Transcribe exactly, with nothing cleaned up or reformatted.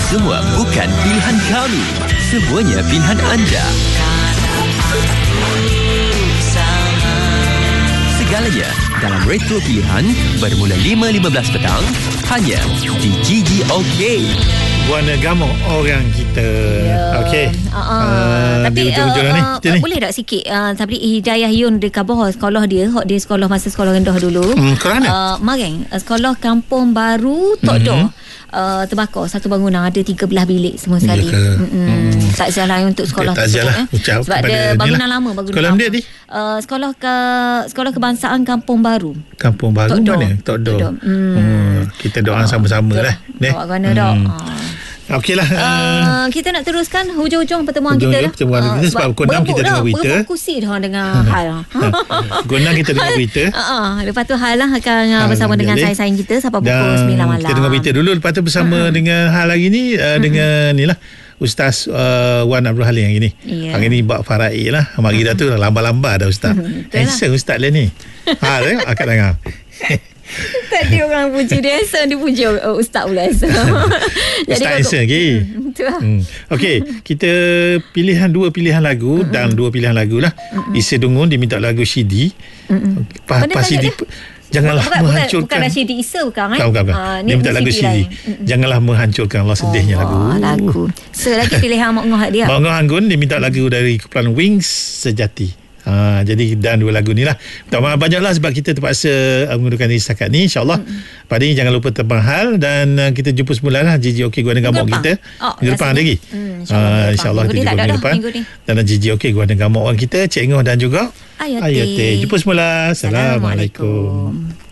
Semua bukan pilihan kami, semuanya pilihan anda. Segalanya dalam Retro Pilihan bermula lima lima belas petang hanya di G G OK. Warna gamuk orang kita. Ya. Okey. Uh, uh, uh, tapi di ujung-ujung uh, ni, uh, ni. boleh tak sikit uh, tapi Hidayah Yun dia khabar sekolah dia, hok dia sekolah masa sekolah rendah dulu. Hmm, kerana? Uh, Mareng, uh, sekolah Kampung Baru Tok Do. Mm-hmm. Uh, terbakar satu bangunan ada tiga belas bilik semua sekali. Hmm. Takziah lah untuk sekolah okay, takziah lah. eh. Ucap Sebab dia bangunan lah. lama bangunan sekolah lama. dia ni? Uh, sekolah ke sekolah kebangsaan Kampung Baru. Kampung Baru Tok Do. mana? Tok Do. Tok Do. Hmm. Hmm. Kita doa sama-sama lah. Awak kena dok. Okeylah. Uh, kita nak teruskan hujung-hujung pertemuan hujung-hujung kita pertemuan dah. kita sebab pukul enam kita dengar berita. Berebut kursi dah dengan hal. Pukul enam kita dengar berita. Uh, lepas tu hal lah akan uh, Hal bersama dengan jadi. saing-saing kita sampai pukul Dan sembilan malam. kita dengar berita dulu. Lepas tu bersama uh-huh. dengan hal hari ni uh, dengan ni lah Ustaz uh, Wan Abdul Halim hari ni. Yeah. Hari ni buat faraid lah. Mari dah tu lamba-lamba dah Ustaz. Handsome Ustaz lah ni. Ha, tengok akak dengar. Tadi orang puji dia handsome, dia puji uh, Ustaz pula handsome. Ustaz handsome lagi. Hmm. Okey, kita pilihan dua pilihan lagu mm-hmm. dan dua pilihan lagu lah. Mm-hmm. Isa Dungun diminta lagu Shidi. Mm-hmm. Pa, pa Shidi janganlah bukan, menghancurkan. Bukan, bukan Shidi Isa bukan eh? Bukan, bukan, bukan. Uh, dia minta lagu Shidi. Janganlah menghancurkan Allah sedihnya oh, lagu. Lagu. Selagi pilihan Mak Ngoh dia. Mak Ngoh Anggun dia minta lagu dari kumpulan Wings Sejati. Ha, jadi dan dua lagu ni lah. Minta maaf banyaklah sebab kita terpaksa uh, menggunakan diri setakat ni. InsyaAllah mm-hmm. pada ini jangan lupa tebang hal. Dan uh, kita jumpa semula lah G G OK Guana Gamok kita oh, minggu depan lagi mm, InsyaAllah, uh, InsyaAllah kita jumpa minggu depan dah, dan G G OK Guana Gamok orang kita Cik Ngoh dan juga Ayate. Ayate. Jumpa semula. Assalamualaikum.